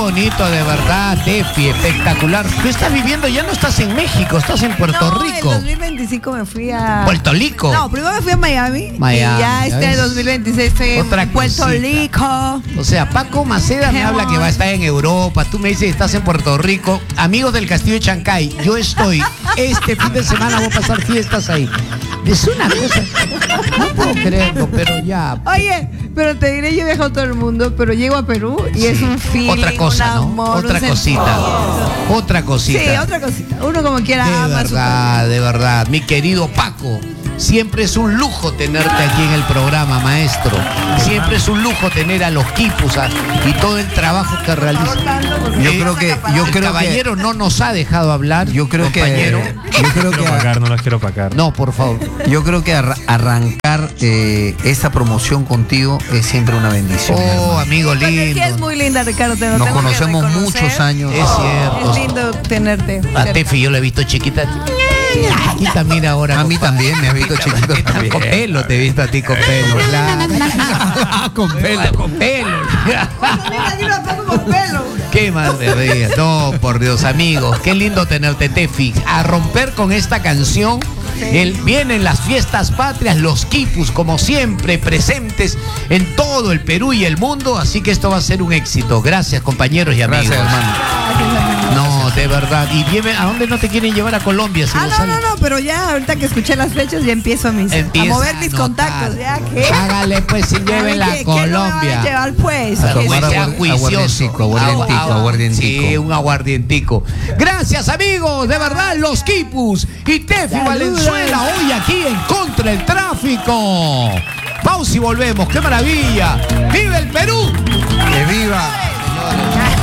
bonito, de verdad, Tefi, espectacular. Tú estás viviendo, ya no estás en México, estás en Puerto Rico. En 2025 me fui a... ¿Puerto Rico? No, primero me fui a Miami. Miami, Y ya ¿ya ves? 2026 estoy Otra en Puerto cosita. Rico. O sea, Paco Maceda me habla que va a estar en Europa. Tú me dices que estás en Puerto Rico. Amigos del Castillo de Chancay, yo estoy. Este fin de semana voy a pasar fiestas ahí. Es una cosa. No puedo creerlo, pero ya. Oye, pero te diré, yo he viajado a todo el mundo, pero llego a Perú y Sí. es un feeling, Otra cosa, un ¿no? amor, Otra un cosita. sentimiento. Otra cosita. Sí, otra cosita. Uno como quiera De ama verdad, de verdad. Mi querido Paco, siempre es un lujo tenerte aquí en el programa, maestro. Siempre es un lujo tener a los Quipus y todo el trabajo que realiza. El caballero no nos ha dejado hablar. Yo creo compañero. No las quiero opacar. No, por favor. Yo creo que arrancar esta promoción contigo es siempre una bendición. Oh, amigo Porque sí es lindo. muy linda, Ricardo. Te lo Nos tengo que conocemos reconocer. muchos años. Es cierto. Es lindo tenerte. A Tefi yo la he visto chiquita. Chiquita, mira ahora. A mí compadre. también me has visto chiquito también. Con pelo, te he visto a ti con pelo. Claro. Con pelo, con pelo. Qué maravilla. No, por Dios, amigos. Qué lindo tenerte, Tefi. A romper con esta canción. Vienen las fiestas patrias, los Quipus, como siempre, presentes en todo el Perú y el mundo. Así que esto va a ser un éxito. Gracias, compañeros y amigos. Gracias, hermano. No, de verdad. ¿Y ¿a dónde no te quieren llevar a Colombia? Si No, pero ya ahorita que escuché las fechas ya empiezo a mover mis contactos. Ya que. Hágale pues y llévela a Colombia. Llevar pues. A Que tomar sea juicioso. aguardientico. Sí, un aguardientico. Gracias, amigos, de verdad, los Quipus y Tefi Valenzuela hoy aquí en Contra el Tráfico. Pausa y volvemos, qué maravilla. ¡Vive el Perú! ¡Que